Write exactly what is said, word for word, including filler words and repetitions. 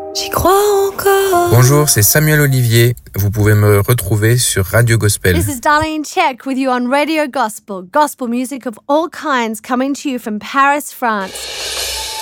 J'y crois encore. Bonjour, c'est Samuel Olivier. Vous pouvez me retrouver sur Radio Gospel. This is Darlene Check with you on Radio Gospel. Gospel music of all kinds coming to you from Paris, France.